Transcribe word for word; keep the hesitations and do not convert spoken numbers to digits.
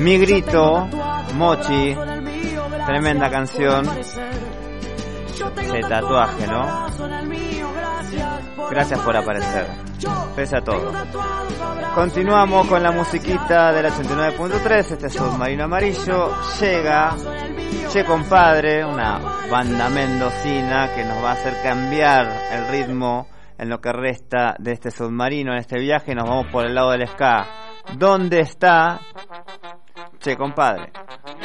Mi grito, Mochi, tremenda canción. Ese tatuaje, ¿no? Gracias por aparecer, pese a todo. Continuamos con la musiquita del ochenta y nueve punto tres. Este es Submarino Amarillo. Llega Che Compadre, una banda mendocina que nos va a hacer cambiar el ritmo en lo que resta de este submarino, en este viaje. Nos vamos por el lado del ska. ¿Dónde está Che Compadre?